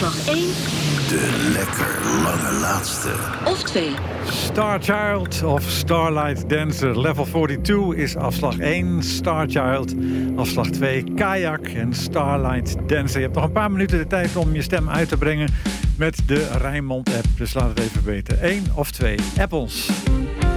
afslag 1. De lekker lange laatste. Of 2. Starchild of Starlight Dancer. Level 42 is afslag 1. Starchild, afslag 2. Kajak en Starlight Dancer. Je hebt nog een paar minuten de tijd om je stem uit te brengen met de Rijnmond-app. Dus laat het even weten. 1 of 2 apples.